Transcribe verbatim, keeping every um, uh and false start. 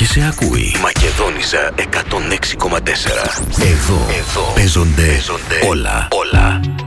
σε ακούει Μακεδόνισσα εκατόν έξι κόμμα τέσσερα. Εδώ, Εδώ παίζονται, παίζονται όλα, όλα.